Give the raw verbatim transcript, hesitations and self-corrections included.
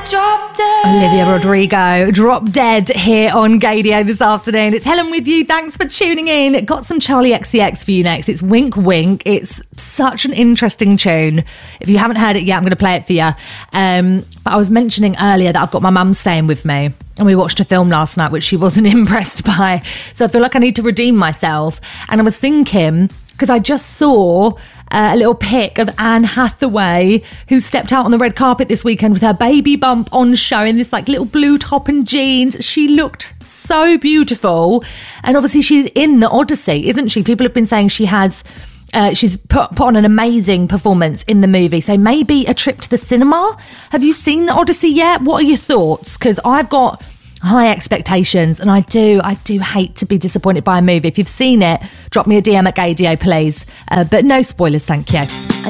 Drop Dead. Olivia Rodrigo, Drop Dead here on Gaydio this afternoon. It's Helen with you. Thanks for tuning in. Got some Charlie X C X for you next. It's Wink Wink. It's such an interesting tune. If you haven't heard it yet, I'm going to play it for you. Um, but I was mentioning earlier that I've got my mum staying with me, and we watched a film last night which she wasn't impressed by. So I feel like I need to redeem myself. And I was thinking, because I just saw Uh, a little pic of Anne Hathaway, who stepped out on the red carpet this weekend with her baby bump on show in this like little blue top and jeans. She looked so beautiful. And obviously she's in The Odyssey, isn't she? People have been saying she has, uh, she's put, put on an amazing performance in the movie. So maybe a trip to the cinema. Have you seen The Odyssey yet? What are your thoughts? Because I've got high expectations, and I do I do hate to be disappointed by a movie. If you've seen it, drop me a D M at Gaydio, please. Uh, but no spoilers, thank you.